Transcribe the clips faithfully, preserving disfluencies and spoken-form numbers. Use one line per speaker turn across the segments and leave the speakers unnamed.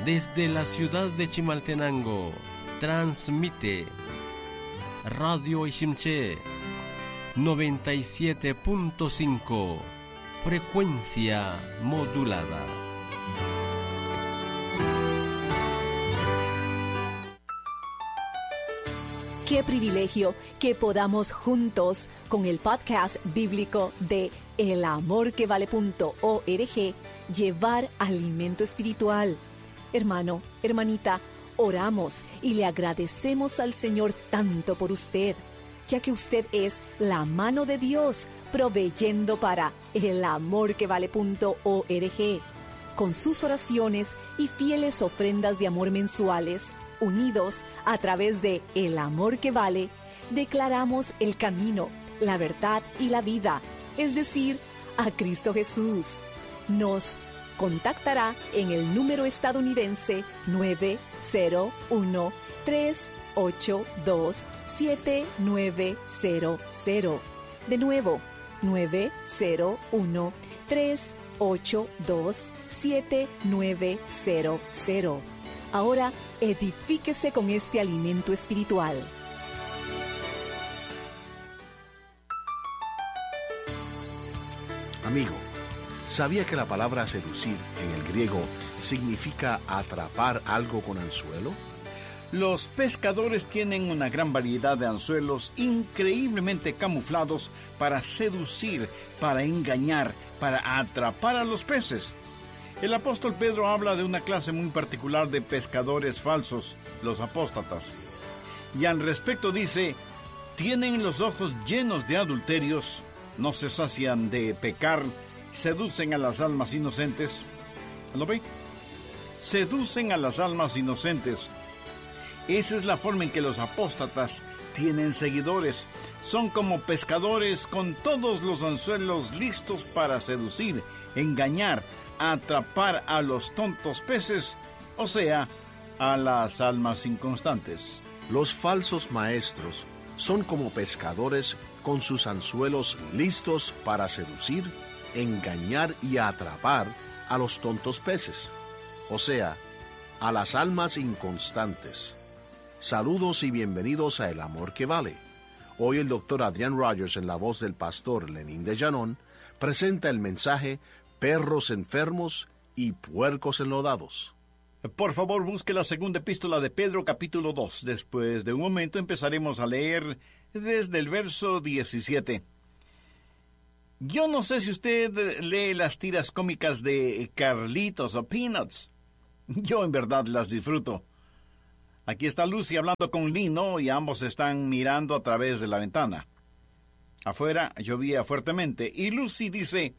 Desde la ciudad de Chimaltenango, transmite Radio Ishimché noventa y siete punto cinco, frecuencia modulada.
Qué privilegio que podamos juntos con el podcast bíblico de el amor que vale punto org llevar alimento espiritual. Hermano, hermanita, oramos y le agradecemos al Señor tanto por usted, ya que usted es la mano de Dios proveyendo para el amor que vale punto org. Con sus oraciones y fieles ofrendas de amor mensuales, unidos a través de El Amor que Vale, declaramos el camino, la verdad y la vida, es decir, a Cristo Jesús. Nos contactará en el número estadounidense nueve cero uno, tres ocho dos, siete nueve cero cero. De nuevo, nueve cero uno, tres ocho dos, siete nueve cero cero. Ahora, edifíquese con este alimento espiritual.
Amigo, ¿sabía que la palabra seducir en el griego significa atrapar algo con anzuelo?
Los pescadores tienen una gran variedad de anzuelos increíblemente camuflados para seducir, para engañar, para atrapar a los peces. El apóstol Pedro habla de una clase muy particular de pescadores falsos, los apóstatas. Y al respecto dice, tienen los ojos llenos de adulterios, no se sacian de pecar, seducen a las almas inocentes. ¿Lo ve? Seducen a las almas inocentes. Esa es la forma en que los apóstatas tienen seguidores. Son como pescadores con todos los anzuelos listos para seducir, engañar, atrapar a los tontos peces, o sea, a las almas inconstantes.
Los falsos maestros son como pescadores con sus anzuelos listos para seducir, engañar y atrapar a los tontos peces, o sea, a las almas inconstantes. Saludos y bienvenidos a El Amor que Vale. Hoy el doctor Adrian Rogers, en la voz del pastor Lenín de Llanón, presenta el mensaje Perros enfermos y puercos enlodados.
Por favor, busque la segunda epístola de Pedro, capítulo dos. Después de un momento empezaremos a leer desde el verso diecisiete. Yo no sé si usted lee las tiras cómicas de Carlitos o Peanuts. Yo en verdad las disfruto. Aquí está Lucy hablando con Lino y ambos están mirando a través de la ventana. Afuera llovía fuertemente y Lucy dice,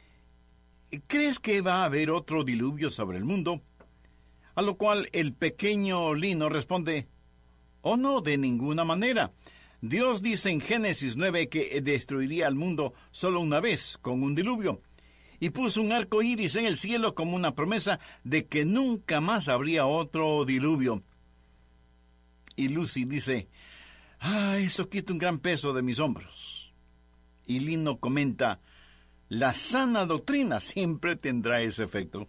¿crees que va a haber otro diluvio sobre el mundo? A lo cual el pequeño Lino responde, oh no, de ninguna manera. Dios dice en Génesis nueve que destruiría al mundo solo una vez, con un diluvio, y puso un arco iris en el cielo como una promesa de que nunca más habría otro diluvio. Y Lucy dice, ah, eso quita un gran peso de mis hombros. Y Lino comenta, la sana doctrina siempre tendrá ese efecto.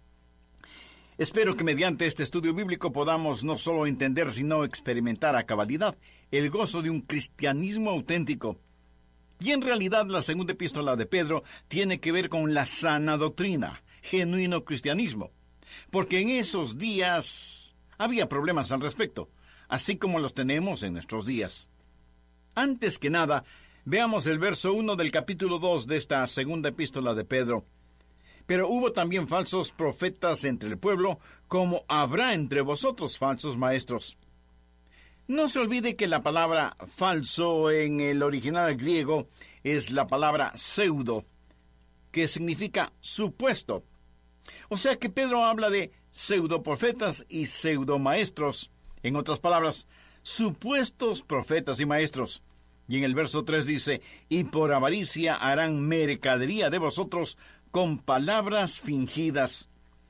Espero que mediante este estudio bíblico podamos no solo entender, sino experimentar a cabalidad el gozo de un cristianismo auténtico. Y en realidad la segunda epístola de Pedro tiene que ver con la sana doctrina, genuino cristianismo. Porque en esos días había problemas al respecto, así como los tenemos en nuestros días. Antes que nada, veamos el verso uno del capítulo dos de esta segunda epístola de Pedro. Pero hubo también falsos profetas entre el pueblo, como habrá entre vosotros falsos maestros. No se olvide que la palabra falso en el original griego es la palabra pseudo, que significa supuesto. O sea que Pedro habla de pseudoprofetas y pseudomaestros. En otras palabras, supuestos profetas y maestros. Y en el verso tres dice, y por avaricia harán mercadería de vosotros con palabras fingidas.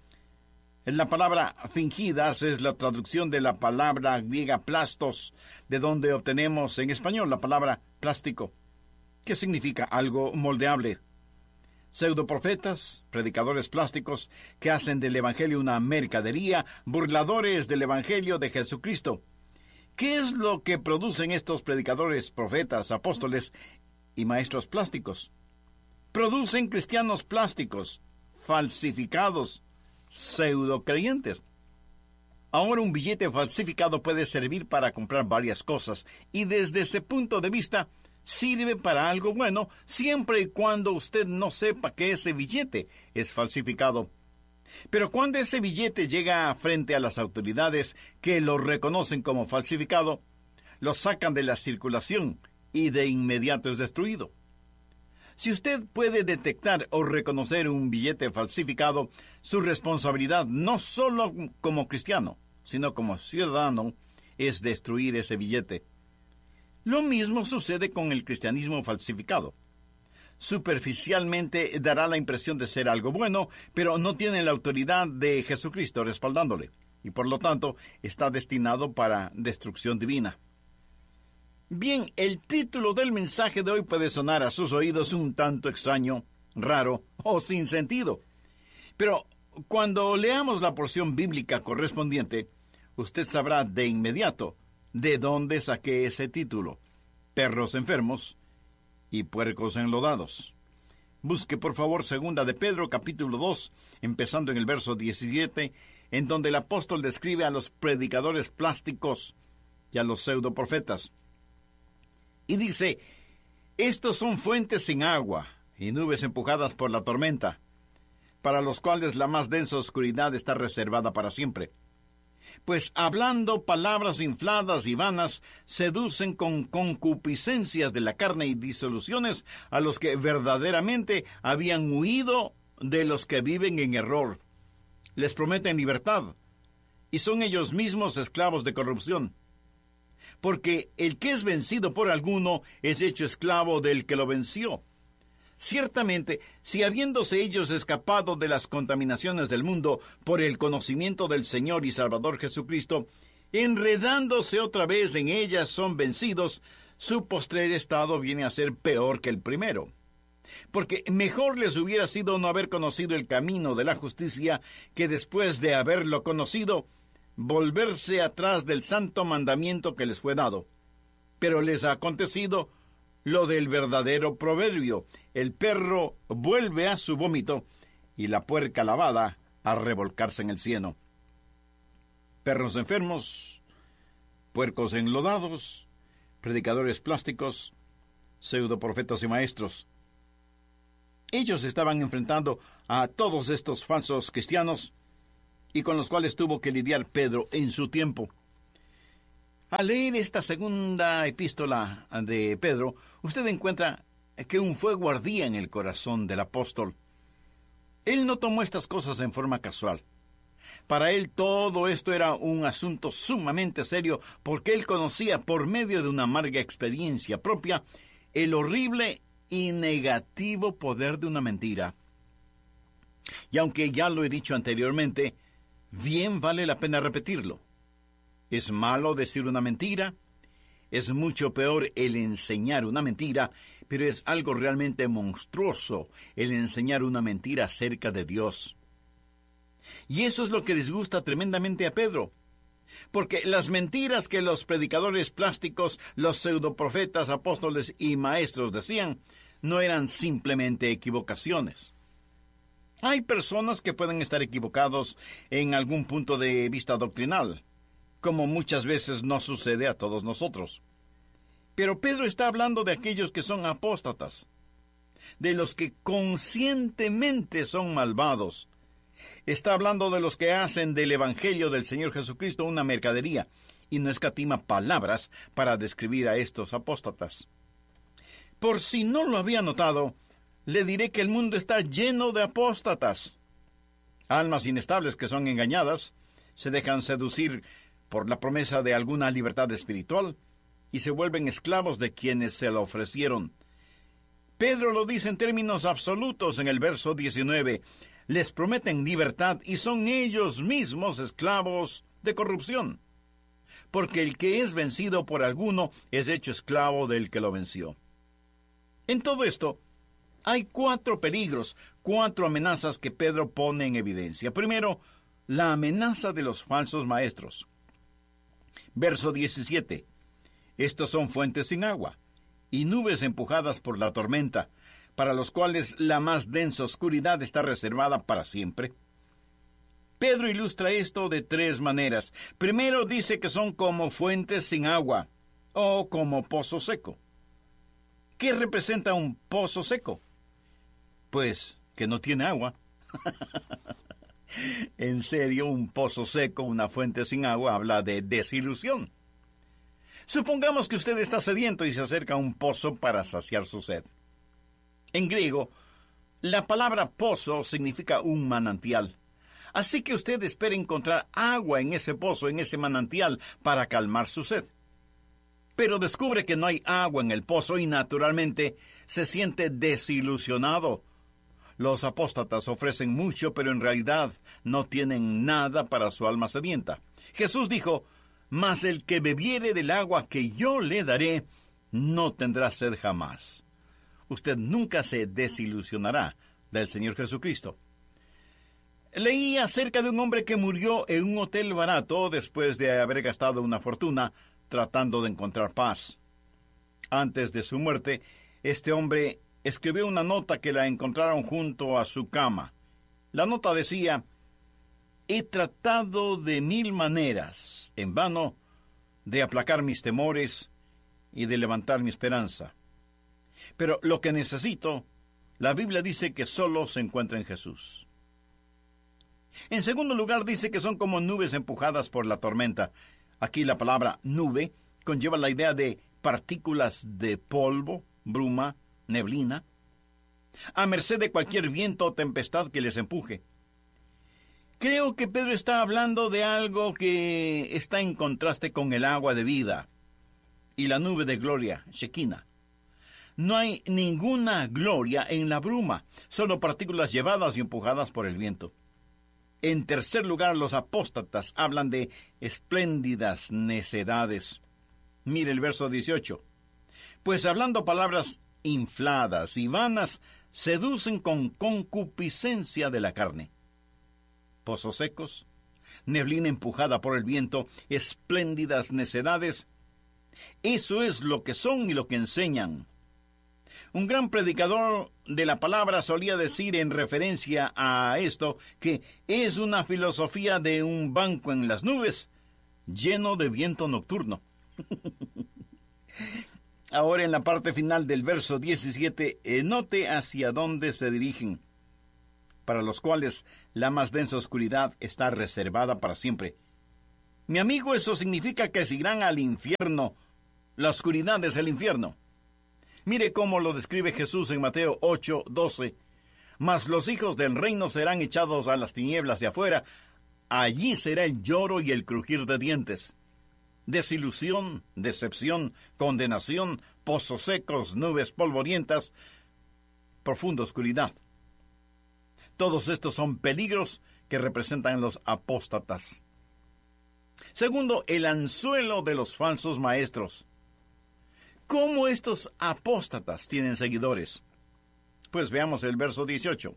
La palabra fingidas es la traducción de la palabra griega plastos, de donde obtenemos en español la palabra plástico, que significa algo moldeable. Pseudoprofetas, predicadores plásticos que hacen del Evangelio una mercadería, burladores del Evangelio de Jesucristo. ¿Qué es lo que producen estos predicadores, profetas, apóstoles y maestros plásticos? Producen cristianos plásticos, falsificados, pseudocreyentes. Ahora un billete falsificado puede servir para comprar varias cosas, y desde ese punto de vista sirve para algo bueno, siempre y cuando usted no sepa que ese billete es falsificado. Pero cuando ese billete llega frente a las autoridades que lo reconocen como falsificado, lo sacan de la circulación y de inmediato es destruido. Si usted puede detectar o reconocer un billete falsificado, su responsabilidad no solo como cristiano, sino como ciudadano, es destruir ese billete. Lo mismo sucede con el cristianismo falsificado. Superficialmente dará la impresión de ser algo bueno, pero no tiene la autoridad de Jesucristo respaldándole, y por lo tanto está destinado para destrucción divina. Bien, el título del mensaje de hoy puede sonar a sus oídos un tanto extraño, raro o sin sentido. Pero cuando leamos la porción bíblica correspondiente, usted sabrá de inmediato de dónde saqué ese título: perros enfermos y puercos enlodados. Busque por favor segunda de Pedro capítulo dos, empezando en el verso diecisiete, en donde el apóstol describe a los predicadores plásticos y a los pseudoprofetas. Y dice: estos son fuentes sin agua y nubes empujadas por la tormenta, para los cuales la más densa oscuridad está reservada para siempre. Pues hablando palabras infladas y vanas, seducen con concupiscencias de la carne y disoluciones a los que verdaderamente habían huido de los que viven en error. Les prometen libertad, y son ellos mismos esclavos de corrupción. Porque el que es vencido por alguno es hecho esclavo del que lo venció. Ciertamente, si habiéndose ellos escapado de las contaminaciones del mundo por el conocimiento del Señor y Salvador Jesucristo, enredándose otra vez en ellas son vencidos, su postrer estado viene a ser peor que el primero. Porque mejor les hubiera sido no haber conocido el camino de la justicia, que después de haberlo conocido, volverse atrás del santo mandamiento que les fue dado. Pero les ha acontecido lo del verdadero proverbio: el perro vuelve a su vómito y la puerca lavada a revolcarse en el cieno. Perros enfermos, puercos enlodados, predicadores plásticos, pseudoprofetas y maestros. Ellos estaban enfrentando a todos estos falsos cristianos y con los cuales tuvo que lidiar Pedro en su tiempo. Al leer esta segunda epístola de Pedro, usted encuentra que un fuego ardía en el corazón del apóstol. Él no tomó estas cosas en forma casual. Para él todo esto era un asunto sumamente serio, porque él conocía por medio de una amarga experiencia propia el horrible y negativo poder de una mentira. Y aunque ya lo he dicho anteriormente, bien vale la pena repetirlo. Es malo decir una mentira, es mucho peor el enseñar una mentira, pero es algo realmente monstruoso el enseñar una mentira acerca de Dios. Y eso es lo que disgusta tremendamente a Pedro, porque las mentiras que los predicadores plásticos, los pseudoprofetas, apóstoles y maestros decían, no eran simplemente equivocaciones. Hay personas que pueden estar equivocados en algún punto de vista doctrinal, como muchas veces nos sucede a todos nosotros. Pero Pedro está hablando de aquellos que son apóstatas, de los que conscientemente son malvados. Está hablando de los que hacen del Evangelio del Señor Jesucristo una mercadería, y no escatima palabras para describir a estos apóstatas. Por si no lo había notado, le diré que el mundo está lleno de apóstatas. Almas inestables que son engañadas, se dejan seducir por la promesa de alguna libertad espiritual y se vuelven esclavos de quienes se la ofrecieron. Pedro lo dice en términos absolutos en el verso diecinueve. Les prometen libertad y son ellos mismos esclavos de corrupción. Porque el que es vencido por alguno es hecho esclavo del que lo venció. En todo esto, Hay cuatro peligros, cuatro amenazas que Pedro pone en evidencia. Primero, la amenaza de los falsos maestros. Verso diecisiete. Estos son fuentes sin agua y nubes empujadas por la tormenta, para los cuales la más densa oscuridad está reservada para siempre. Pedro ilustra esto de tres maneras. Primero dice que son como fuentes sin agua o como pozo seco. ¿Qué representa un pozo seco? Pues que no tiene agua. En serio, un pozo seco, una fuente sin agua, habla de desilusión. Supongamos que usted está sediento y se acerca a un pozo para saciar su sed. En griego, la palabra pozo significa un manantial. Así que usted espera encontrar agua en ese pozo, en ese manantial, para calmar su sed. Pero descubre que no hay agua en el pozo y naturalmente se siente desilusionado. Los apóstatas ofrecen mucho, pero en realidad no tienen nada para su alma sedienta. Jesús dijo, «Mas el que bebiere del agua que yo le daré, no tendrá sed jamás». Usted nunca se desilusionará del Señor Jesucristo. Leí acerca de un hombre que murió en un hotel barato después de haber gastado una fortuna tratando de encontrar paz. Antes de su muerte, este hombre escribió una nota que la encontraron junto a su cama. La nota decía, «He tratado de mil maneras, en vano, de aplacar mis temores y de levantar mi esperanza. Pero lo que necesito, la Biblia dice que solo se encuentra en Jesús». En segundo lugar, dice que son como nubes empujadas por la tormenta. Aquí la palabra nube conlleva la idea de partículas de polvo, bruma, neblina, a merced de cualquier viento o tempestad que les empuje. Creo que Pedro está hablando de algo que está en contraste con el agua de vida y la nube de gloria, Shekinah. No hay ninguna gloria en la bruma, solo partículas llevadas y empujadas por el viento. En tercer lugar, los apóstatas hablan de espléndidas necedades. Mire el verso dieciocho. Pues hablando palabras infladas y vanas, seducen con concupiscencia de la carne. Pozos secos, neblina empujada por el viento, espléndidas necedades. Eso es lo que son y lo que enseñan. Un gran predicador de la palabra solía decir en referencia a esto que es una filosofía de un banco en las nubes lleno de viento nocturno. Ahora en la parte final del verso diecisiete, eh, note hacia dónde se dirigen, para los cuales la más densa oscuridad está reservada para siempre. Mi amigo, eso significa que se irán al infierno. La oscuridad es el infierno. Mire cómo lo describe Jesús en Mateo ocho, doce. Mas los hijos del reino serán echados a las tinieblas de afuera. Allí será el lloro y el crujir de dientes. Desilusión, decepción, condenación, pozos secos, nubes polvorientas, profunda oscuridad. Todos estos son peligros que representan los apóstatas. Segundo, el anzuelo de los falsos maestros. ¿Cómo estos apóstatas tienen seguidores? Pues veamos el verso dieciocho.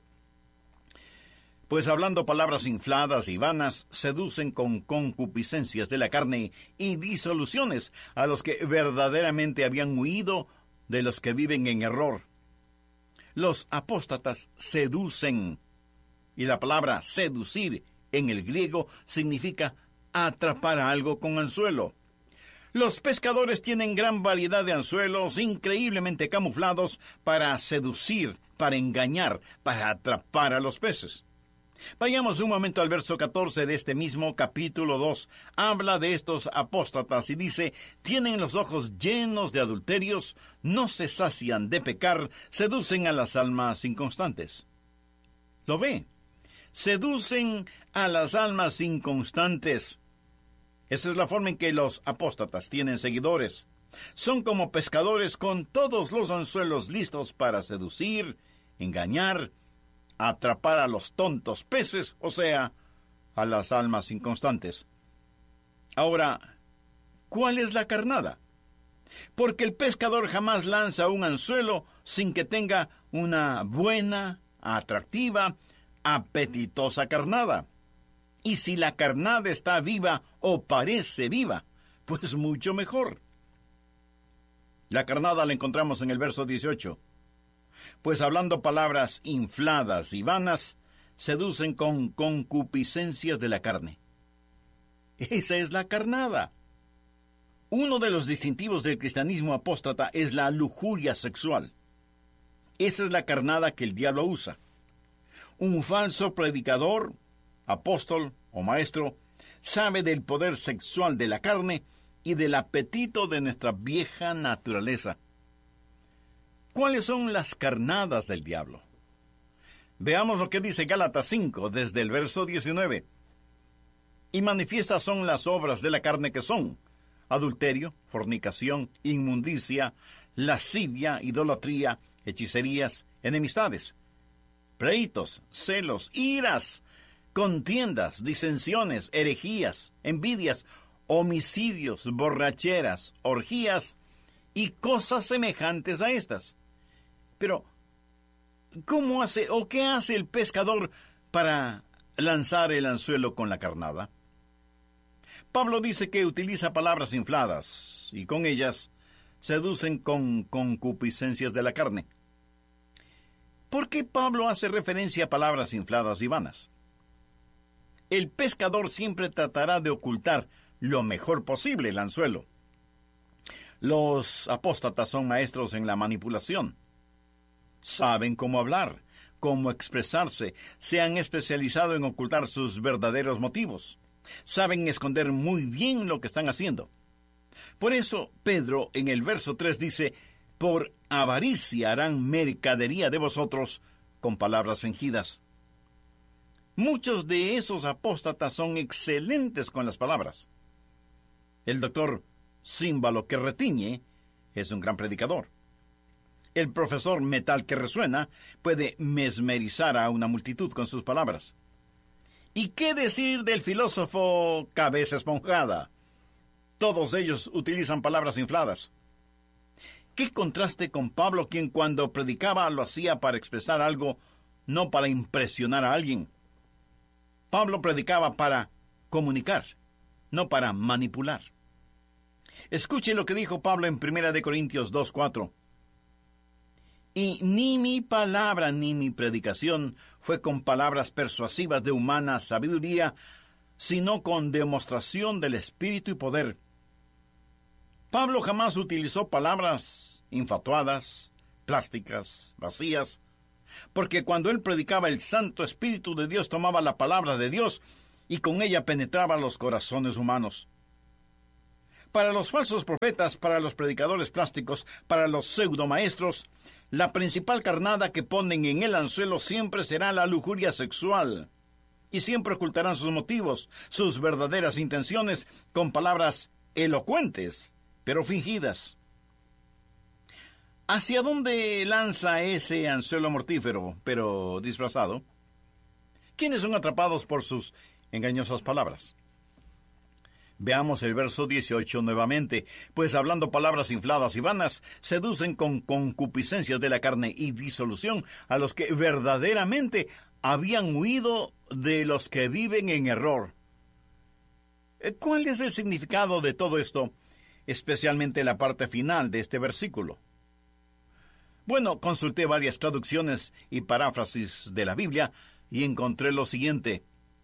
Pues hablando palabras infladas y vanas, seducen con concupiscencias de la carne y disoluciones a los que verdaderamente habían huido de los que viven en error. Los apóstatas seducen, y la palabra seducir en el griego significa atrapar a algo con anzuelo. Los pescadores tienen gran variedad de anzuelos increíblemente camuflados para seducir, para engañar, para atrapar a los peces. Vayamos un momento al verso catorce de este mismo capítulo dos. Habla de estos apóstatas y dice, tienen los ojos llenos de adulterios, no se sacian de pecar, seducen a las almas inconstantes. ¿Lo ve? Seducen a las almas inconstantes. Esa es la forma en que los apóstatas tienen seguidores. Son como pescadores con todos los anzuelos listos para seducir, engañar, atrapar a los tontos peces, o sea, a las almas inconstantes. Ahora, ¿cuál es la carnada? Porque el pescador jamás lanza un anzuelo sin que tenga una buena, atractiva, apetitosa carnada. Y si la carnada está viva o parece viva, pues mucho mejor. La carnada la encontramos en el verso dieciocho. Pues hablando palabras infladas y vanas, seducen con concupiscencias de la carne. Esa es la carnada. Uno de los distintivos del cristianismo apóstata es la lujuria sexual. Esa es la carnada que el diablo usa. Un falso predicador, apóstol o maestro sabe del poder sexual de la carne y del apetito de nuestra vieja naturaleza. ¿Cuáles son las carnadas del diablo? Veamos lo que dice Gálatas cinco, desde el verso diecinueve. Y manifiestas son las obras de la carne que son: adulterio, fornicación, inmundicia, lascivia, idolatría, hechicerías, enemistades, pleitos, celos, iras, contiendas, disensiones, herejías, envidias, homicidios, borracheras, orgías y cosas semejantes a estas. Pero, ¿cómo hace o qué hace el pescador para lanzar el anzuelo con la carnada? Pablo dice que utiliza palabras infladas y con ellas seducen con concupiscencias de la carne. ¿Por qué Pablo hace referencia a palabras infladas y vanas? El pescador siempre tratará de ocultar lo mejor posible el anzuelo. Los apóstatas son maestros en la manipulación. Saben cómo hablar, cómo expresarse, se han especializado en ocultar sus verdaderos motivos. Saben esconder muy bien lo que están haciendo. Por eso, Pedro en el verso tres dice: por avaricia harán mercadería de vosotros con palabras fingidas. Muchos de esos apóstatas son excelentes con las palabras. El doctor Címbalo que retiñe es un gran predicador. El profesor Metal que resuena puede mesmerizar a una multitud con sus palabras. ¿Y qué decir del filósofo Cabeza Esponjada? Todos ellos utilizan palabras infladas. ¿Qué contraste con Pablo, quien cuando predicaba lo hacía para expresar algo, no para impresionar a alguien? Pablo predicaba para comunicar, no para manipular. Escuche lo que dijo Pablo en primera de Corintios dos cuatro. Y ni mi palabra ni mi predicación fue con palabras persuasivas de humana sabiduría, sino con demostración del Espíritu y poder. Pablo jamás utilizó palabras infatuadas, plásticas, vacías, porque cuando él predicaba, el Santo Espíritu de Dios tomaba la palabra de Dios y con ella penetraba los corazones humanos. Para los falsos profetas, para los predicadores plásticos, para los pseudomaestros, la principal carnada que ponen en el anzuelo siempre será la lujuria sexual, y siempre ocultarán sus motivos, sus verdaderas intenciones, con palabras elocuentes, pero fingidas. ¿Hacia dónde lanza ese anzuelo mortífero, pero disfrazado? ¿Quiénes son atrapados por sus engañosas palabras? Veamos el verso dieciocho nuevamente. Pues hablando palabras infladas y vanas, seducen con concupiscencias de la carne y disolución a los que verdaderamente habían huido de los que viven en error. ¿Cuál es el significado de todo esto, especialmente la parte final de este versículo? Bueno, consulté varias traducciones y paráfrasis de la Biblia y encontré lo siguiente.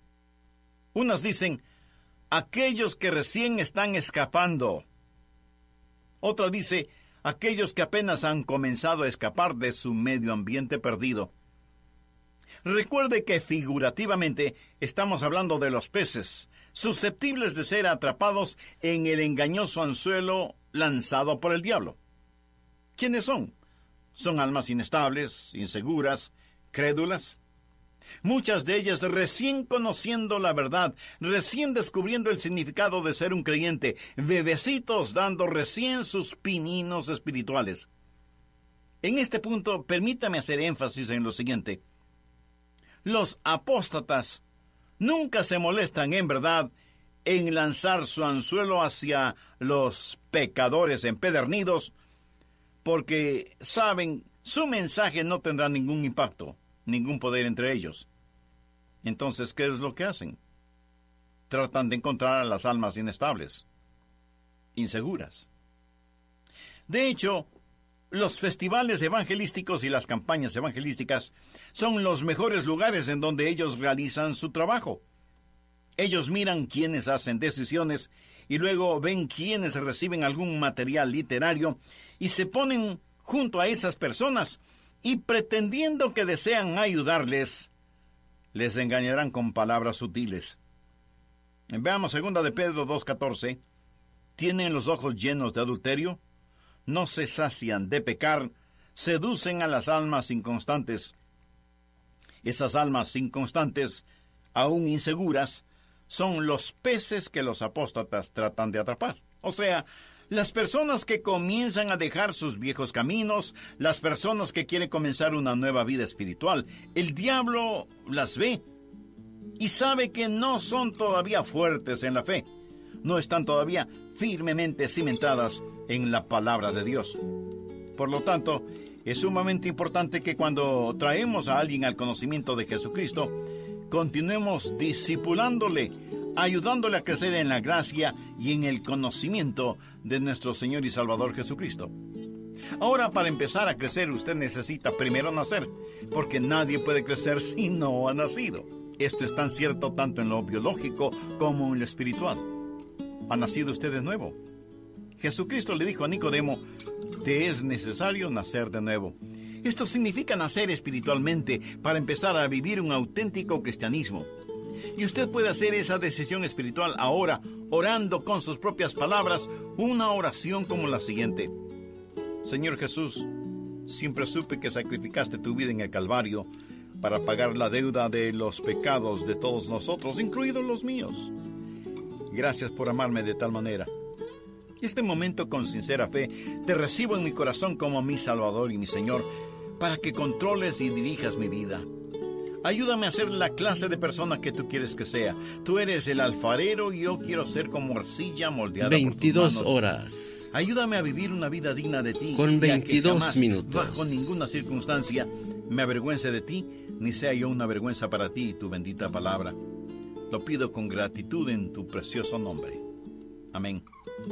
Unas dicen: aquellos que recién están escapando. Otra dice: aquellos que apenas han comenzado a escapar de su medio ambiente perdido. Recuerde que figurativamente estamos hablando de los peces, susceptibles de ser atrapados en el engañoso anzuelo lanzado por el diablo. ¿Quiénes son? Son almas inestables, inseguras, crédulas. Muchas de ellas recién conociendo la verdad, recién descubriendo el significado de ser un creyente, bebecitos dando recién sus pininos espirituales. En este punto, permítame hacer énfasis en lo siguiente. Los apóstatas nunca se molestan en verdad en lanzar su anzuelo hacia los pecadores empedernidos, porque saben su mensaje no tendrá ningún impacto, ningún poder entre ellos. Entonces, ¿qué es lo que hacen? Tratan de encontrar a las almas inestables, inseguras. De hecho, los festivales evangelísticos y las campañas evangelísticas son los mejores lugares en donde ellos realizan su trabajo. Ellos miran quiénes hacen decisiones y luego ven quiénes reciben algún material literario y se ponen junto a esas personas y, pretendiendo que desean ayudarles, les engañarán con palabras sutiles. Veamos segunda de Pedro dos catorce. ¿Tienen los ojos llenos de adulterio? No se sacian de pecar, seducen a las almas inconstantes. Esas almas inconstantes, aún inseguras, son los peces que los apóstatas tratan de atrapar. O sea, las personas que comienzan a dejar sus viejos caminos, las personas que quieren comenzar una nueva vida espiritual. El diablo las ve y sabe que no son todavía fuertes en la fe. No están todavía firmemente cimentadas en la palabra de Dios. Por lo tanto, es sumamente importante que cuando traemos a alguien al conocimiento de Jesucristo, continuemos discipulándole, ayudándole a crecer en la gracia y en el conocimiento de nuestro Señor y Salvador Jesucristo. Ahora, para empezar a crecer, usted necesita primero nacer, porque nadie puede crecer si no ha nacido. Esto es tan cierto tanto en lo biológico como en lo espiritual. ¿Ha nacido usted de nuevo? Jesucristo le dijo a Nicodemo: te es necesario nacer de nuevo. Esto significa nacer espiritualmente para empezar a vivir un auténtico cristianismo. Y usted puede hacer esa decisión espiritual ahora, orando con sus propias palabras una oración como la siguiente: Señor Jesús, siempre supe que sacrificaste tu vida en el Calvario para pagar la deuda de los pecados de todos nosotros, incluidos los míos. Gracias por amarme de tal manera. Este momento, con sincera fe, te recibo en mi corazón como mi Salvador y mi Señor, para que controles y dirijas mi vida. Ayúdame a ser la clase de persona que tú quieres que sea. Tú eres el alfarero y yo quiero ser como arcilla moldeada
veintidós
por tus manos.
horas.
Ayúdame a vivir una vida digna de ti.
Con veintidós
jamás,
minutos.
Bajo ninguna circunstancia me avergüence de ti, ni sea yo una vergüenza para ti y tu bendita palabra. Lo pido con gratitud en tu precioso nombre. Amén.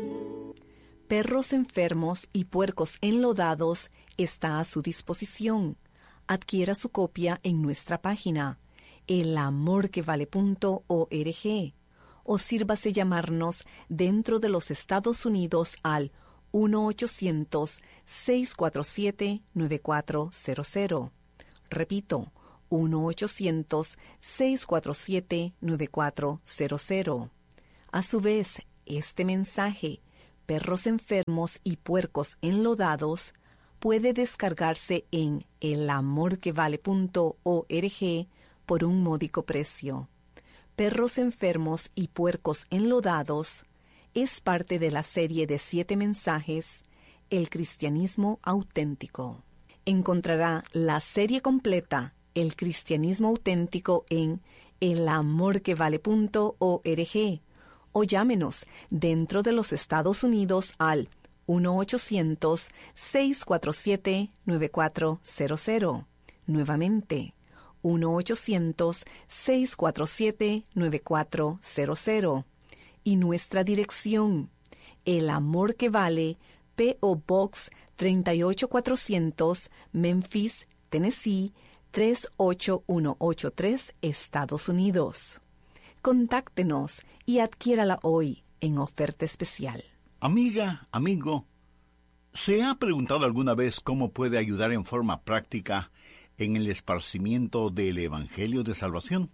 Perros enfermos y puercos enlodados está a su disposición. Adquiera su copia en nuestra página el amor que vale punto org o sírvase llamarnos dentro de los Estados Unidos al uno ochocientos, seis cuatro siete, nueve cuatro cero cero. Repito, uno ochocientos, seis cuatro siete, nueve cuatro cero cero. A su vez, este mensaje, Perros enfermos y puercos enlodados, puede descargarse en el amor que vale punto org por un módico precio. Perros enfermos y puercos enlodados es parte de la serie de siete mensajes El cristianismo auténtico. Encontrará la serie completa El cristianismo auténtico en el amor que vale punto org o llámenos dentro de los Estados Unidos al uno ochocientos, seis cuatro siete, nueve cuatro cero cero. Nuevamente, uno ochocientos, seis cuatro siete, nueve cuatro cero cero. Y nuestra dirección, El Amor que Vale, P O Box treinta y ocho cuatrocientos, Memphis, Tennessee, tres ocho uno ocho tres, Estados Unidos. Contáctenos y adquiérala hoy en oferta especial.
Amiga, amigo, ¿se ha preguntado alguna vez cómo puede ayudar en forma práctica en el esparcimiento del Evangelio de Salvación?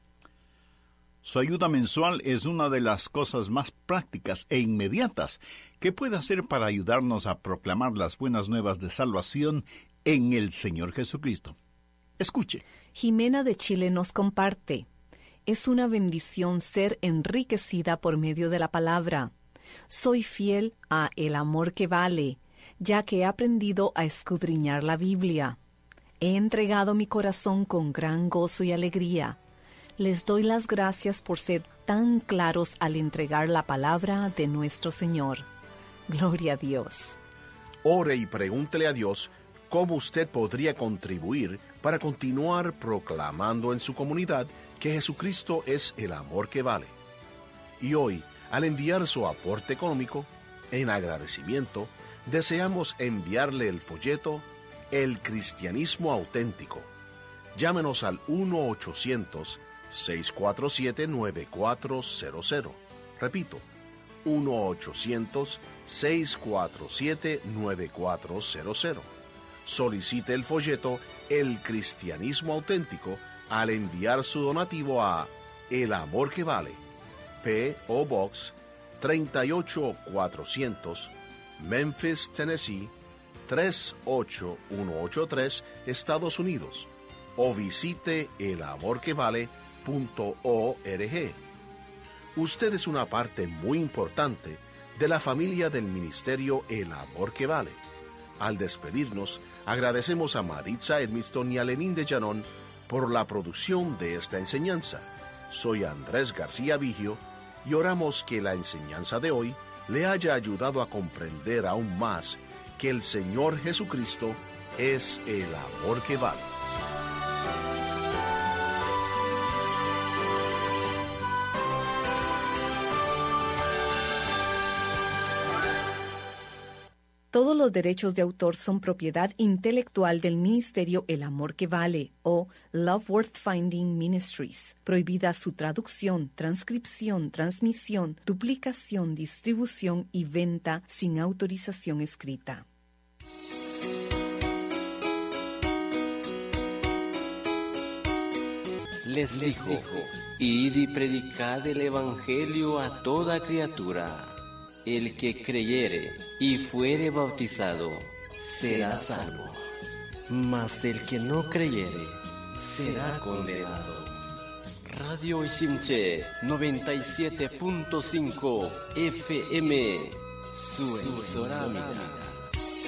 Su ayuda mensual es una de las cosas más prácticas e inmediatas que puede hacer para ayudarnos a proclamar las buenas nuevas de salvación en el Señor Jesucristo. Escuche.
Jimena de Chile nos comparte: es una bendición ser enriquecida por medio de la palabra. Soy fiel a El Amor que Vale, ya que he aprendido a escudriñar la Biblia. He entregado mi corazón con gran gozo y alegría. Les doy las gracias por ser tan claros al entregar la palabra de nuestro Señor. Gloria a Dios.
Ore y pregúntele a Dios cómo usted podría contribuir para continuar proclamando en su comunidad que Jesucristo es el amor que vale. Y hoy, al enviar su aporte económico, en agradecimiento, deseamos enviarle el folleto El Cristianismo Auténtico. Llámenos al uno ochocientos, seis cuatro siete, nueve cuatro cero cero. Repito, uno ochocientos, seis cuatro siete, nueve cuatro cero cero. Solicite el folleto El Cristianismo Auténtico al enviar su donativo a El Amor que Vale, P O Box treinta y ocho cuatrocientos, Memphis, Tennessee tres ocho uno ocho tres, Estados Unidos, o visite el amor que vale punto org. Usted es una parte muy importante de la familia del ministerio El Amor que Vale. Al despedirnos, agradecemos a Maritza Edmiston y a Lenín de Llanón por la producción de esta enseñanza. Soy Andrés García Vigio y oramos que la enseñanza de hoy le haya ayudado a comprender aún más que el Señor Jesucristo es el amor que vale.
Todos los derechos de autor son propiedad intelectual del Ministerio El Amor que Vale o Love Worth Finding Ministries. Prohibida su traducción, transcripción, transmisión, duplicación, distribución y venta sin autorización escrita.
Les dijo, id y predicad el Evangelio a toda criatura. El que creyere y fuere bautizado será salvo, mas el que no creyere será condenado. Radio Ishimche noventa y siete punto cinco F M, su emisora amiga.